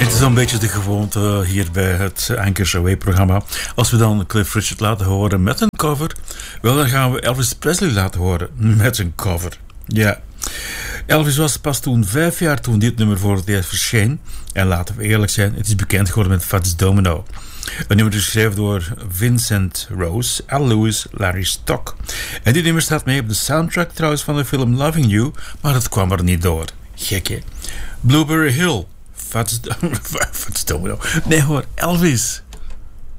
Het is een beetje de gewoonte hier bij het Anchors Away-programma. Als we dan Cliff Richard laten horen met een cover, wel, dan gaan we Elvis Presley laten horen met een cover. Ja. Elvis was pas toen 5 jaar toen dit nummer voor het eerst verscheen. En laten we eerlijk zijn, het is bekend geworden met Fats Domino. Een nummer geschreven door Vincent Rose, Al Lewis, Larry Stock. En dit nummer staat mee op de soundtrack trouwens van de film Loving You, maar het kwam er niet door. Gek, hè? Blueberry Hill. Fats Domino. Nee hoor, Elvis.